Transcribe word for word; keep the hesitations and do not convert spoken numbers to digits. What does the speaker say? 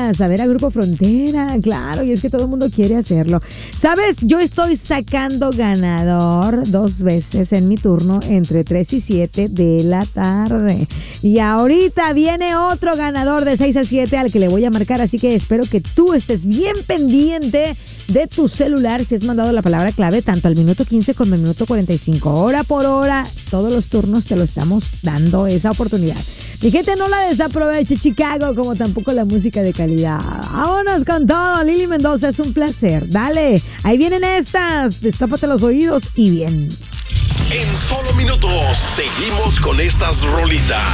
vayas a ver a Grupo Frontera, claro, y es que todo el mundo quiere hacerlo. ¿Sabes? Yo estoy sacando ganador dos veces en mi turno entre tres y siete de la tarde. Y ahorita viene otro ganador de seis a siete al que le voy a marcar, así que espero que tú estés bien pendiente de tu celular si has mandado la palabra clave tanto al minuto quince como al minuto cuarenta y cinco. Hora por hora, todos los turnos te lo estamos dando esa oportunidad. Mi gente, no la desaproveche, Chicago, como tampoco la música de calidad. Vámonos con todo. Lili Mendoza, es un placer. Dale, ahí vienen estas. Destápate los oídos y bien. En solo minutos seguimos con estas rolitas.